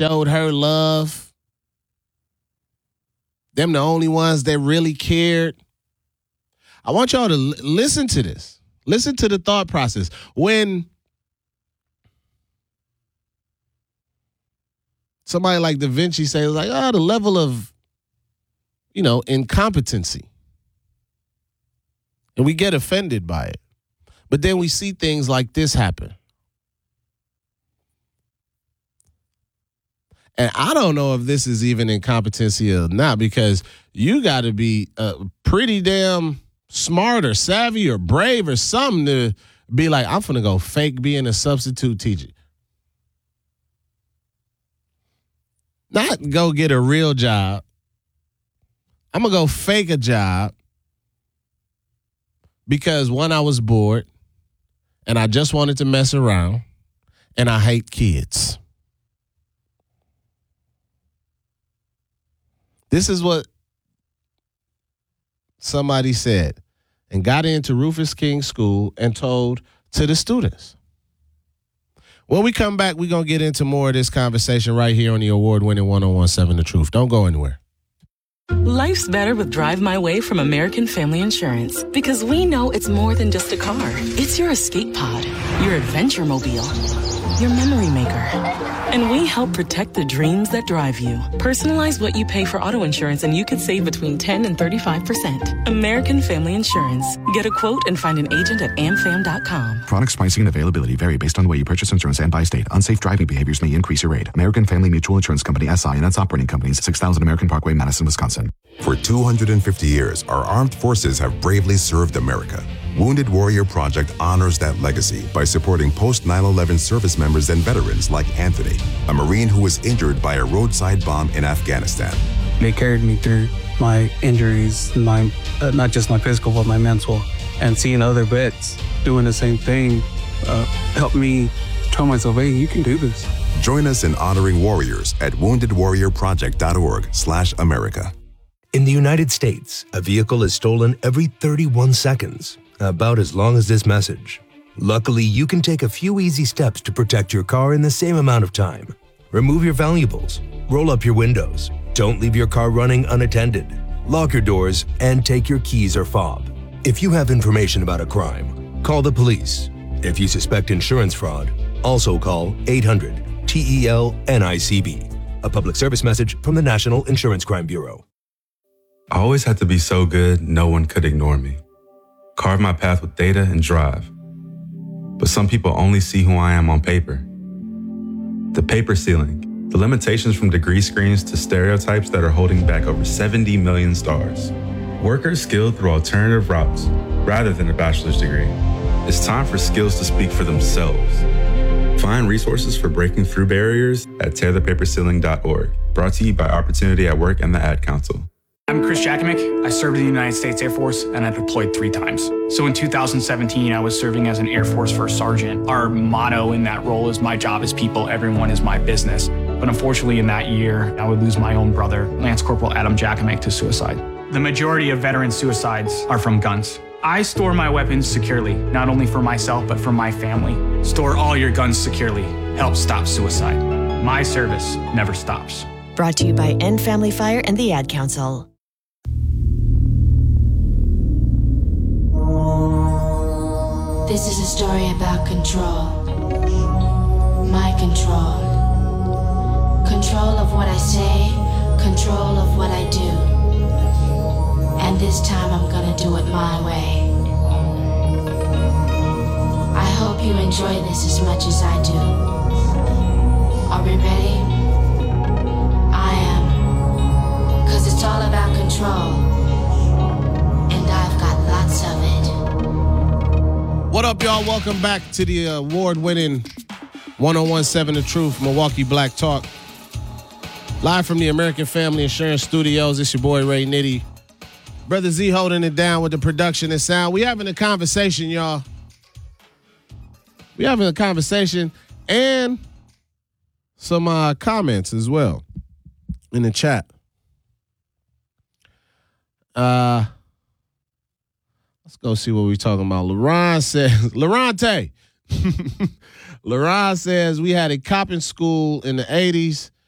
showed her love. Them the only ones that really cared. I want y'all to listen to this. Listen to the thought process. When somebody like Da Vinci says, like, the level of, incompetency. And we get offended by it. But then we see things like this happen. And I don't know if this is even incompetency or not, because you got to be pretty damn smart or savvy or brave or something to be like, I'm finna go fake being a substitute teacher. Not go get a real job. I'm going to go fake a job because, one, I was bored and I just wanted to mess around and I hate kids. This is what somebody said and got into Rufus King School and told to the students. When we come back, we're going to get into more of this conversation right here on the award-winning 101.7 The Truth. Don't go anywhere. Life's better with Drive My Way from American Family Insurance, because we know it's more than just a car. It's your escape pod, your adventure mobile, your memory maker. And we help protect the dreams that drive you. Personalize what you pay for auto insurance and you could save between 10 and 35%. American Family Insurance. Get a quote and find an agent at amfam.com. Products, pricing, and availability vary based on the way you purchase insurance and by state. Unsafe driving behaviors may increase your rate. American Family Mutual Insurance Company, SI, and its operating companies, 6000 American Parkway, Madison, Wisconsin. For 250 years, our armed forces have bravely served America. Wounded Warrior Project honors that legacy by supporting post-9/11 service members and veterans like Anthony, a Marine who was injured by a roadside bomb in Afghanistan. They carried me through my injuries, not just my physical, but my mental. And seeing other vets doing the same thing helped me tell myself, hey, you can do this. Join us in honoring warriors at woundedwarriorproject.org/America. In the United States, a vehicle is stolen every 31 seconds, about as long as this message. Luckily, you can take a few easy steps to protect your car in the same amount of time. Remove your valuables, roll up your windows, don't leave your car running unattended, lock your doors, and take your keys or fob. If you have information about a crime, call the police. If you suspect insurance fraud, also call 800-TEL-NICB. A public service message from the National Insurance Crime Bureau. I always had to be so good, no one could ignore me. Carve my path with data and drive. But some people only see who I am on paper. The paper ceiling, the limitations from degree screens to stereotypes that are holding back over 70 million stars. Workers skilled through alternative routes rather than a bachelor's degree. It's time for skills to speak for themselves. Find resources for breaking through barriers at tearthepaperceiling.org. Brought to you by Opportunity at Work and the Ad Council. I'm Chris Jakimick. I served in the United States Air Force and I deployed 3 times. So in 2017, I was serving as an Air Force First Sergeant. Our motto in that role is my job is people, everyone is my business. But unfortunately in that year, I would lose my own brother, Lance Corporal Adam Jakimick, to suicide. The majority of veteran suicides are from guns. I store my weapons securely, not only for myself, but for my family. Store all your guns securely. Help stop suicide. My service never stops. Brought to you by End Family Fire and the Ad Council. This is a story about control. My control. Control of what I say, control of what I do. And this time I'm gonna do it my way. I hope you enjoy this as much as I do. Are we ready? I am. 'Cause it's all about control. And I've got lots of it. What up, y'all? Welcome back to the award-winning 101.7 The Truth, Milwaukee Black Talk. Live from the American Family Insurance Studios, it's your boy Ray Nitty. Brother Z holding it down with the production and sound. We having a conversation, y'all. We having a conversation and some comments as well in the chat. Let's go see what we're talking about. LaRon says, Laronte. LaRon says, we had a cop in school in the 80s